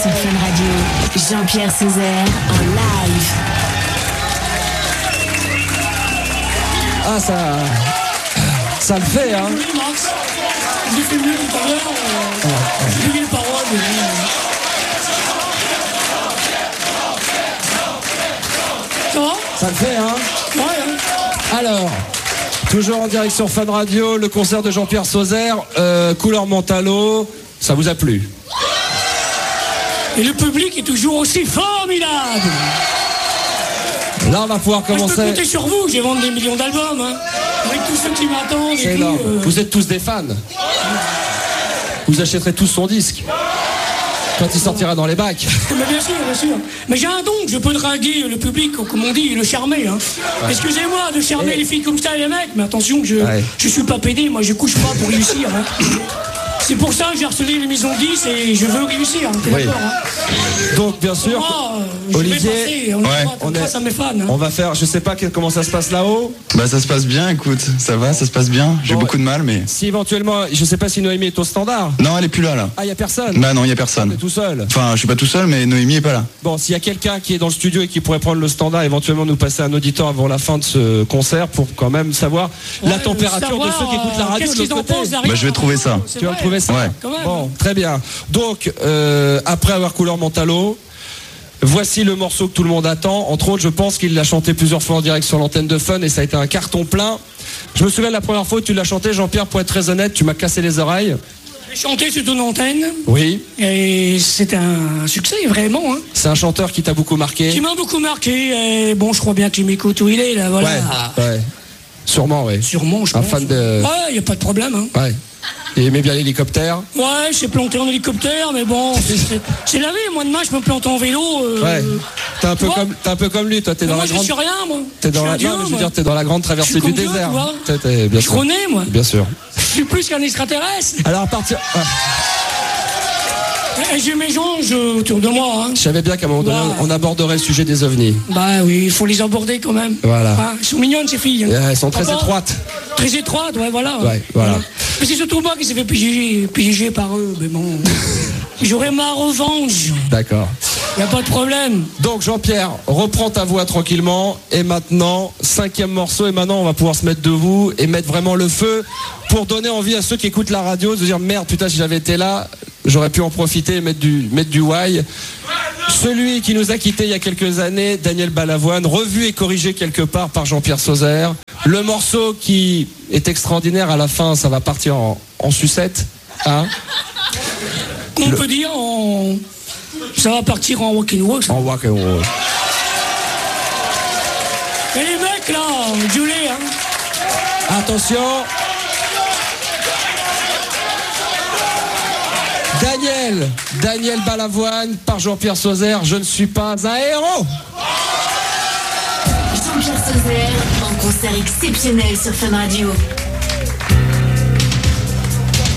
sur Fun Radio. Jean-Pierre Sauzère en live. Ah, ça le fait, hein. Oui, Max. J'ai fait mieux tout à l'heure. J'ai oublié les paroles. Ça va ? Ça le fait, hein. Ouais. Alors, toujours en direct sur Fun Radio, le concert de Jean-Pierre Sauzère, couleur Mentalo, ça vous a plu? Et le public est toujours aussi formidable. Là, on va pouvoir Moi, commencer. je peux compter sur vous, j'ai vendu des millions d'albums. Hein. Avec tous ceux qui m'attendent. C'est énorme. Vous êtes tous des fans. Vous achèterez tous son disque quand il sortira dans les bacs. Mais bien sûr, bien sûr. Mais j'ai un don, je peux draguer le public, comme on dit, le charmer. Hein. Ouais. Excusez-moi de charmer les filles comme ça et les mecs, mais attention, je suis pas pédé, moi je couche pas pour réussir. Hein. C'est pour ça que j'ai harcelé les maisons 10 et je veux réussir. Hein. Oui. D'accord, hein. Donc bien sûr, moi, Olivier, on est à mes fans. Hein. On va faire, je sais pas comment ça se passe là-haut. Bah ça se passe bien, écoute, ça va, ça se passe bien. J'ai beaucoup de mal, mais. Si éventuellement, je sais pas si Noémie est au standard. Non, elle est plus là. Ah, y a personne. Bah non, y a personne. T'es tout seul. Enfin, je suis pas tout seul, mais Noémie est pas là. Bon, s'il y a quelqu'un qui est dans le studio et qui pourrait prendre le standard, éventuellement nous passer un auditeur avant la fin de ce concert pour quand même savoir la température de ceux qui écoutent la radio. Qu'est-ce qu'ils en pensent derrière ? Bah je vais trouver ça. Tu vas trouver ça. Ouais. Bon, très bien. Donc, après avoir couleur Mentalo, voici le morceau que tout le monde attend. Entre autres, je pense qu'il l'a chanté plusieurs fois en direct sur l'antenne de Fun et ça a été un carton plein. Je me souviens de la première fois où tu l'as chanté, Jean-Pierre, pour être très honnête, tu m'as cassé les oreilles. J'ai chanté sur ton antenne. Oui. Et c'est un succès, vraiment. Hein. C'est un chanteur qui t'a beaucoup marqué. Qui m'a beaucoup marqué. Et bon, je crois bien qu'il m'écoute où il est, là, voilà. Ouais. Sûrement, oui. Sûrement, je pense. Un fan de... Ouais, il n'y a pas de problème. Hein. Ouais. Il aimait bien l'hélicoptère. Ouais, j'ai planté en hélicoptère, mais bon, c'est la vie. Moi, demain, je me plante en vélo. Ouais. T'es un peu comme lui, toi. T'es dans la grande. Moi, je suis rien, moi. T'es dans la. Non, mais je veux dire, t'es dans la grande traversée du désert. Je connais, moi. Bien sûr. Je suis plus qu'un extraterrestre. Alors, à partir. J'ai mes anges autour de moi. Hein. Je savais bien qu'à un moment donné, on aborderait le sujet des ovnis. Bah oui, il faut les aborder quand même. Voilà. Ah, elles sont mignonnes, ces filles. Hein. Elles sont très étroites. Très étroites, ouais, voilà. Ouais, voilà. Mais c'est surtout moi qui s'est fait piéger par eux. Mais bon, j'aurai ma revanche. D'accord. Y a pas de problème. Donc, Jean-Pierre, reprends ta voix tranquillement. Et maintenant, 5e morceau. Et maintenant, on va pouvoir se mettre debout et mettre vraiment le feu pour donner envie à ceux qui écoutent la radio de dire merde, putain, si j'avais été là, j'aurais pu en profiter et mettre du why. Celui qui nous a quittés il y a quelques années, Daniel Balavoine, revu et corrigé quelque part par Jean-Pierre Sauzère. Le morceau qui est extraordinaire à la fin, ça va partir en sucette. Hein, on peut dire ça va partir en rock'n'roll. En rock'n'roll. Et les mecs là, gueulez, hein. Attention. Daniel Balavoine par Jean-Pierre Sauzère, je ne suis pas un héros. Jean-Pierre Sauzère en concert exceptionnel sur Fun Radio.